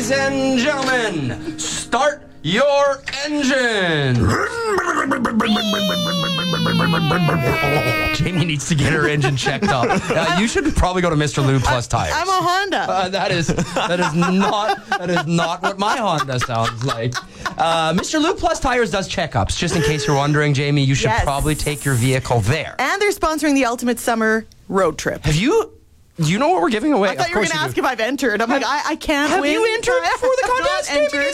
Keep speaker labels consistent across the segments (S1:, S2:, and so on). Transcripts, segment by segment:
S1: Ladies and gentlemen, start your engine. Jamie needs to get her engine checked up. You should probably go to Mr. Lube Plus Tires.
S2: I'm a Honda.
S1: That is not what my Honda sounds like. Mr. Lube Plus Tires does checkups. Just in case you're wondering, Jamie, you should probably take your vehicle there.
S2: And they're sponsoring the Ultimate Summer Road Trip.
S1: Do you know what we're giving away?
S2: I thought you were going to ask if I've entered. I'm like, I can't
S1: Have
S2: win.
S1: you entered for the contest?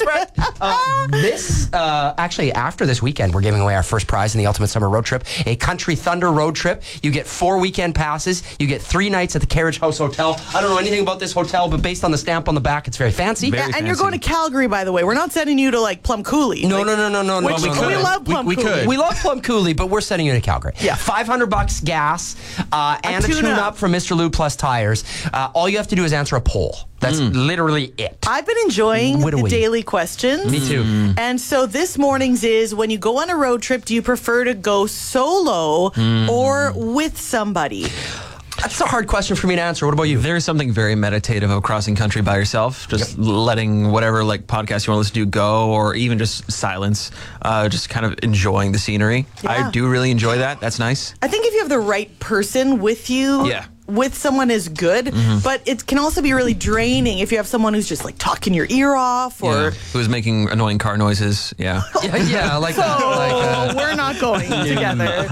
S1: Actually, after this weekend, we're giving away our first prize in the Ultimate Summer Road Trip, a Country Thunder road trip. You get 4 weekend passes. You get 3 nights at the Carriage House Hotel. I don't know anything about this hotel, but based on the stamp on the back, it's very fancy.
S2: And you're going to Calgary, by the way. We're not sending you to, like, Plum Coulee.
S1: No.
S2: We love Plum Coulee.
S1: We love Plum Coulee, but we're sending you to Calgary.
S2: Yeah.
S1: $500 gas and a tune-up from Mr. Lube Plus Tires. All you have to do is answer a poll. That's literally it.
S2: I've been enjoying the daily questions.
S1: Me too.
S2: And so this morning's is, when you go on a road trip, do you prefer to go solo or with somebody?
S1: That's a hard question for me to answer. What about you?
S3: There's something very meditative of crossing country by yourself, just letting whatever like podcast you want to listen to go, or even just silence, just kind of enjoying the scenery.
S2: Yeah.
S3: I do really enjoy that. That's nice.
S2: I think if you have the right person with you, with someone is good, but it can also be really draining if you have someone who's just like talking your ear off or
S3: who's making annoying car noises. Yeah,
S1: like
S2: so
S1: that.
S2: we're not going together.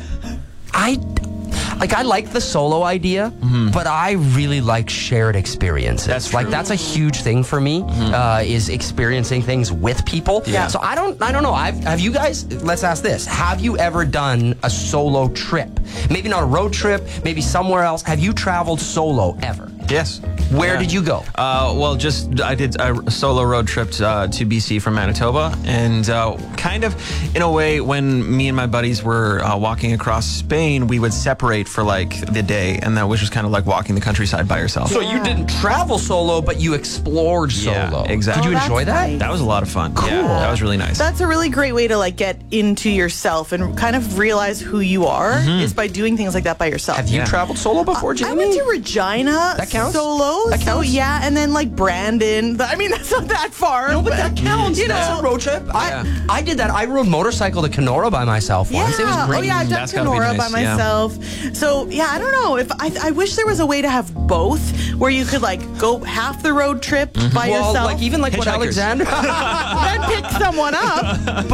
S1: I like the solo idea, but I really like shared experiences.
S3: That's true.
S1: That's a huge thing for me, is experiencing things with people.
S2: Yeah.
S1: So I don't know. Have you guys, let's ask this. Have you ever done a solo trip? Maybe not a road trip, maybe somewhere else. Have you traveled solo ever?
S3: Yes.
S1: Where did you go?
S3: I did a solo road trip to BC from Manitoba, and kind of in a way, when me and my buddies were walking across Spain, we would separate for like the day, and that was just kind of like walking the countryside by yourself.
S1: So you didn't travel solo, but you explored solo.
S3: Yeah, exactly.
S1: Did you enjoy that?
S2: Nice.
S3: That was a lot of fun.
S1: Cool.
S3: Yeah, that was really nice.
S2: That's a really great way to like get into yourself and kind of realize who you are is by doing things like that by yourself.
S1: Have you traveled solo before, Jamie?
S2: I went to Regina
S1: That counts?
S2: solo.
S1: That counts?
S2: So yeah, and then like Brandon. I mean, that's not that far.
S1: No, but that counts.
S2: You
S1: That's
S2: know,
S1: a road trip. I did that. I rode motorcycle to Kenora by myself once. It was great.
S2: Oh yeah, I've done
S3: That's gotta be
S2: Kenora
S3: nice,
S2: by myself. So yeah, I don't know if I wish there was a way to have both, where you could like go half the road trip by
S1: Well,
S2: yourself,
S1: like even like what
S3: Hitchhikers.
S1: Alexander.
S2: then pick someone up.